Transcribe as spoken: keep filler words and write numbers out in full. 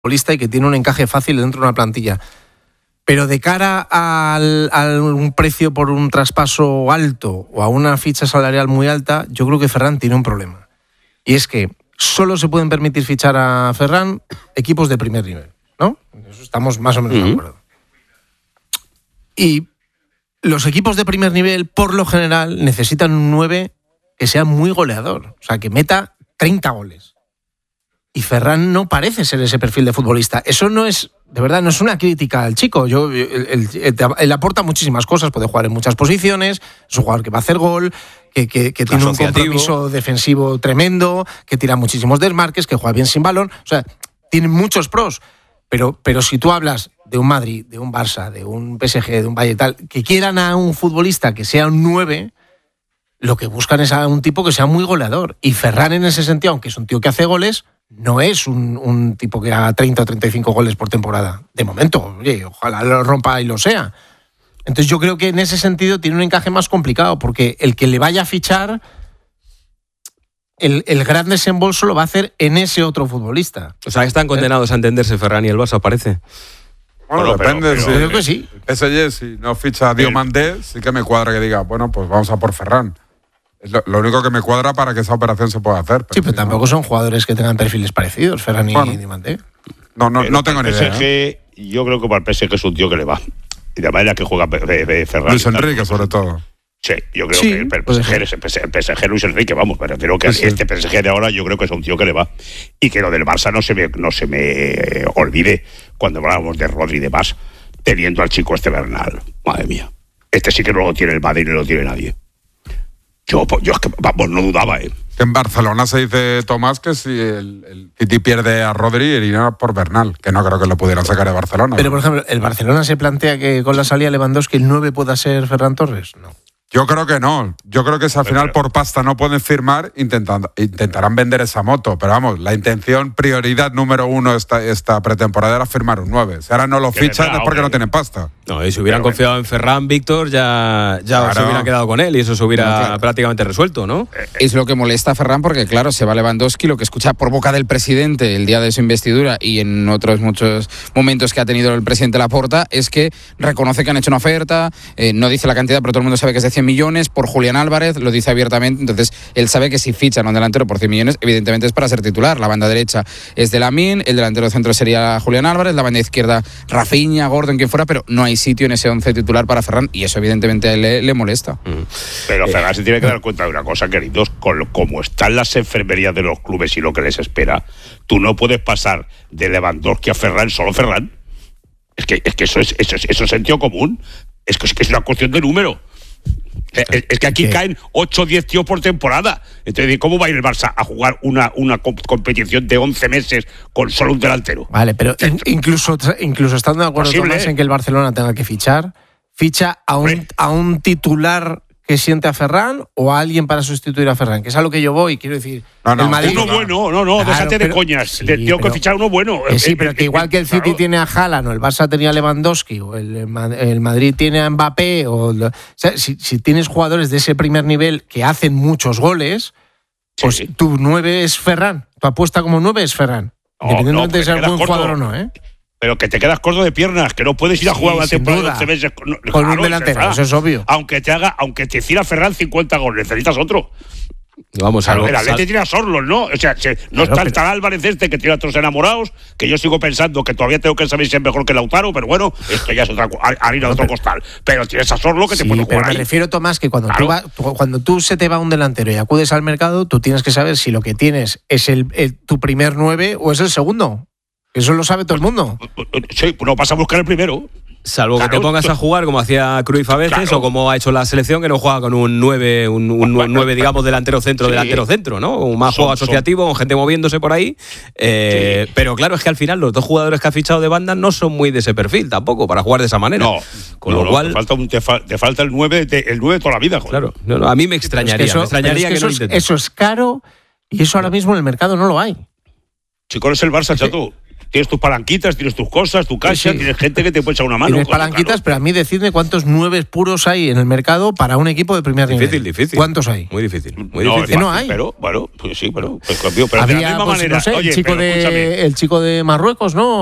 futbolista y que tiene un encaje fácil dentro de una plantilla. Pero de cara al, a un precio por un traspaso alto o a una ficha salarial muy alta, yo creo que Ferran tiene un problema. Y es que solo se pueden permitir fichar a Ferran equipos de primer nivel, ¿no? Eso estamos más o menos uh-huh. de acuerdo. Y los equipos de primer nivel, por lo general, necesitan un nueve que sea muy goleador. O sea, que meta treinta goles. Y Ferran no parece ser ese perfil de futbolista. Eso no es, de verdad, no es una crítica al chico. Yo, él, él, él aporta muchísimas cosas, puede jugar en muchas posiciones, es un jugador que va a hacer gol, que, que, que tiene un compromiso defensivo tremendo, que tira muchísimos desmarques, que juega bien sin balón. O sea, tiene muchos pros. Pero, pero si tú hablas de un Madrid, de un Barça, de un P S G, de un Valle tal, que quieran a un futbolista que sea un nueve, lo que buscan es a un tipo que sea muy goleador. Y Ferran, en ese sentido, aunque es un tío que hace goles, no es un, un tipo que haga treinta o treinta y cinco goles por temporada. De momento, oye, ojalá lo rompa y lo sea. Entonces yo creo que en ese sentido tiene un encaje más complicado, porque el que le vaya a fichar, el, el gran desembolso lo va a hacer en ese otro futbolista. O sea, que están condenados ¿Eh? a entenderse Ferran y el Barça, parece. Bueno, bueno, depende. Pero, pero, si, creo que sí. P S G, si no ficha a Diomandé, sí que me cuadra que diga, bueno, pues vamos a por Ferran. Es lo, lo único que me cuadra para que esa operación se pueda hacer. Pero sí, pero si tampoco no, son jugadores que tengan perfiles parecidos, Ferran y bueno, Diomandé. No, no, no tengo ni idea. P S G, ¿eh? Yo creo que para el P S G es un tío que le va. Y de manera que juega Ferran. Luis Enrique, sobre todo. Sí, yo creo sí, que el P S G es el P S G Luis Enrique, vamos, pero creo que sí, este P S G de ahora yo creo que es un tío que le va. Y que lo del Barça no se me, no se me olvide cuando hablábamos de Rodri y demás, teniendo al chico este Bernal. Madre mía. Este sí que no lo tiene el Madrid y no lo tiene nadie. Yo, yo es que, vamos, no dudaba, ¿eh? En Barcelona se dice, Tomás, que si el, el City pierde a Rodri, iría por Bernal, que no creo que lo pudieran sacar de Barcelona. Pero, por ejemplo, ¿el Barcelona se plantea que con la salida de Lewandowski el nueve pueda ser Ferran Torres? No. Yo creo que no. Yo creo que si al final pero, por pasta no pueden firmar, intentan, intentarán vender esa moto. Pero vamos, la intención, prioridad número uno esta, esta pretemporada era firmar un nueve. Si ahora no lo fichan es porque no tienen pasta. No, y si hubieran pero, confiado en Ferran, Víctor, ya, ya claro. se hubieran quedado con él y eso se hubiera no, claro. prácticamente resuelto, ¿no? Es lo que molesta a Ferran porque, claro, se va Lewandowski, lo que escucha por boca del presidente el día de su investidura y en otros muchos momentos que ha tenido el presidente Laporta, es que reconoce que han hecho una oferta, eh, no dice la cantidad, pero todo el mundo sabe que es de cien millones por Julián Álvarez, lo dice abiertamente. Entonces él sabe que si fichan a un delantero por cien millones, evidentemente es para ser titular. La banda derecha es de Lamine, el delantero centro sería Julián Álvarez, la banda izquierda Rafinha, Gordon, quien fuera, pero no hay sitio en ese once titular para Ferran y eso evidentemente a él le, le molesta. Mm. Pero eh, Ferran se tiene que dar cuenta de una cosa, queridos, con como están las enfermerías de los clubes y lo que les espera, tú no puedes pasar de Lewandowski a Ferran, solo Ferran. Es que, es que eso es eso es, eso es sentido común. Es que, es que es una cuestión de número. Es, es que aquí ¿Qué? caen ocho o diez tíos por temporada. Entonces, ¿cómo va a ir el Barça a jugar una, una competición de once meses con solo un delantero? Vale, pero in, incluso, incluso estando de acuerdo Tomás, en que el Barcelona tenga que fichar, ficha a un, a un titular que siente a Ferran o a alguien para sustituir a Ferran, que es a lo que yo voy, quiero decir. No, no, el Madrid, uno bueno, no, no, claro, déjate pero, de coñas. Sí, tengo que fichar uno bueno. Eh, sí, pero que igual que el City claro. tiene a Haaland o el Barça tenía a Lewandowski o el, el Madrid tiene a Mbappé o, o sea, si, si tienes jugadores de ese primer nivel que hacen muchos goles, pues sí. tu nueve es Ferran, tu apuesta como nueve es Ferran, no, independientemente no, de ser buen corto. jugador o no, ¿eh? Pero que te quedas corto de piernas, que no puedes ir a jugar sí, una temporada de once meses con, con claro, un delantero, eso es obvio. Aunque te haga, aunque te hiciera Ferran cincuenta goles, necesitas otro. Vamos a ver. El Atleti tiene a Sorlos, ¿no? O sea, se, no claro, está el tal Álvarez este que tiene a otros enamorados, que yo sigo pensando que todavía tengo que saber si es mejor que Lautaro, pero bueno, esto ya es otra harina de otro costal. Pero tienes a Sorlo que sí, te puede jugar pero me ahí. refiero, Tomás, que cuando, claro. tú va, tú, cuando tú se te va un delantero y acudes al mercado, tú tienes que saber si lo que tienes es el, el tu primer nueve o es el segundo. Eso lo sabe todo el mundo. Sí, pues no vas a buscar el primero. Salvo claro, que te pongas a jugar como hacía Cruyff a veces claro. o como ha hecho la selección, que no juega con un nueve, un, un bueno, nueve digamos, delantero-centro, sí. delantero-centro, ¿no? Un más son, juego asociativo, son. con gente moviéndose por ahí. Eh, sí. Pero claro, es que al final los dos jugadores que ha fichado de banda no son muy de ese perfil tampoco, para jugar de esa manera. No, con no, lo cual... No, te, falta un, te, fa, te falta el nueve de, el nueve de toda la vida, joder. Claro, no, no, a mí me extrañaría, es que eso, me extrañaría es que, que eso, no es, eso es caro y eso ahora mismo en el mercado no lo hay. Chico, es el Barça, chato. tienes tus palanquitas, tienes tus cosas, tu casa, Sí, sí. tienes gente que te puede echar una mano. Tienes claro, palanquitas, claro. pero a mí decidme cuántos nueve puros hay en el mercado para un equipo de primer nivel. Difícil, difícil. ¿Cuántos hay? Muy difícil. Muy no, difícil. es no fácil, hay. Pero, bueno, pues sí, pero, pues, pero de la Había, misma pues, manera. no sé, Oye, el chico pero escúchame. de el chico de Marruecos, ¿no?